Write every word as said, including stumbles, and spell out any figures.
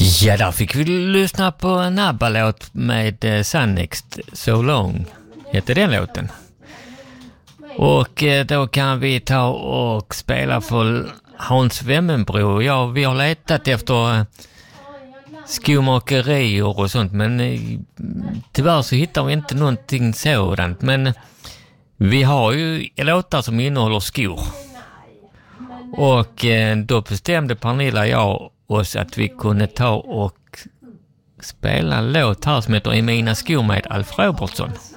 Ja, där fick vi lyssna på en ABBA-låt med eh, Sunnext, So Long, heter den låten. Och eh, då kan vi ta och spela för Hans Wemmenbro. Ja, vi har letat efter eh, skomakerier och sånt, men eh, tyvärr så hittar vi inte någonting sådant. Men vi har ju låtar som innehåller skor. Och eh, då bestämde Pernilla och jag oss att vi kunde ta och spela en låt här som heter I mina skor med Alf Robertson.